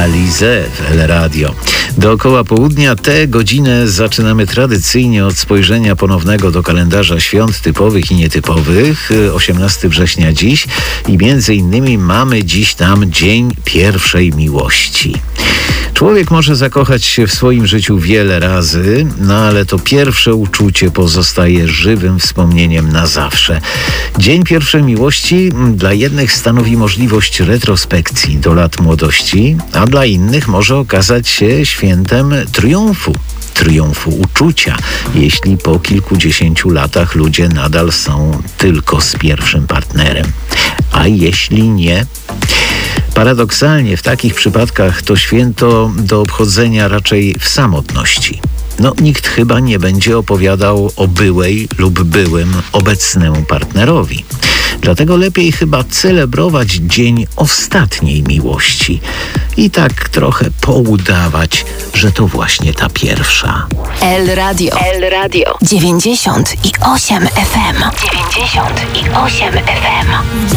Alizé w El Radio. Dookoła południa tę godzinę zaczynamy tradycyjnie od spojrzenia ponownego do kalendarza świąt typowych i nietypowych. 18 września dziś i między innymi mamy dziś tam Dzień Pierwszej Miłości. Człowiek może zakochać się w swoim życiu wiele razy, ale to pierwsze uczucie pozostaje żywym wspomnieniem na zawsze. Dzień Pierwszej Miłości dla jednych stanowi możliwość retrospekcji do lat młodości, a dla innych może okazać się świętem triumfu uczucia, jeśli po kilkudziesięciu latach ludzie nadal są tylko z pierwszym partnerem. A jeśli nie? Paradoksalnie w takich przypadkach to święto do obchodzenia raczej w samotności. Nikt chyba nie będzie opowiadał o byłej lub byłym obecnemu partnerowi. Dlatego lepiej chyba celebrować dzień ostatniej miłości i tak trochę poudawać, że to właśnie ta pierwsza. El Radio 98 FM. 98 FM.